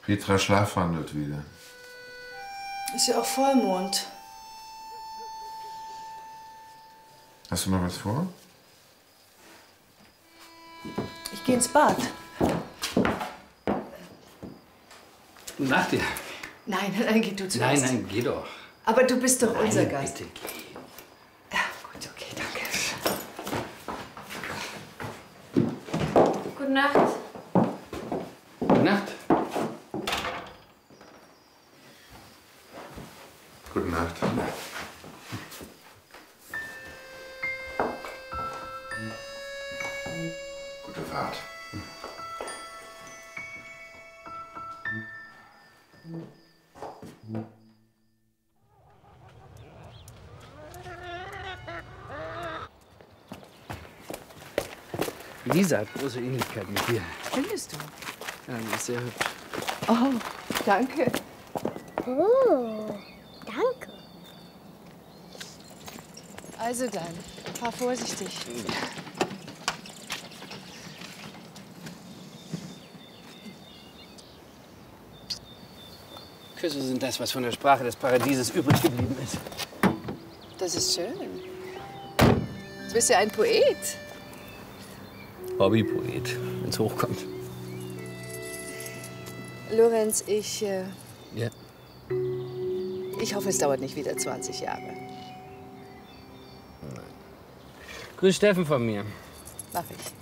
Petra schlafwandelt wieder. Ist ja auch Vollmond. Hast du noch was vor? Ich gehe ins Bad. Gute Nacht dir. Nein, geh du zuerst. Nein, geh doch. Aber du bist doch unser Nein, Gast. bitte geh. Ja, gut, okay, danke. Gute Nacht. Gute Nacht. Gute Nacht. Gute Fahrt. Lisa hat große Ähnlichkeit mit dir. Findest du? Ja, die ist sehr hübsch. Oh, danke. Oh, danke. Also dann, fahr vorsichtig. Küsse sind das, was von der Sprache des Paradieses übrig geblieben ist. Das ist schön. Du bist ja ein Poet. Hobbypoet, wenn's hochkommt. Lorenz, Ja. ich hoffe, es dauert nicht wieder 20 Jahre. Grüß Steffen von mir. Mach ich.